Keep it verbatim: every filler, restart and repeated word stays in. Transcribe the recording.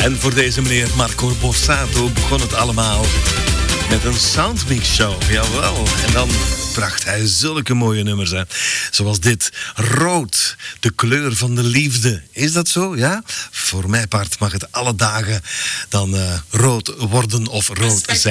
En voor deze meneer Marco Borsato begon het allemaal met een soundmix show. Jawel. En dan bracht hij zulke mooie nummers uit. Zoals dit. Rood. De kleur van de liefde. Is dat zo? Ja? Voor mijn part mag het alle dagen dan uh, rood worden of rood zijn.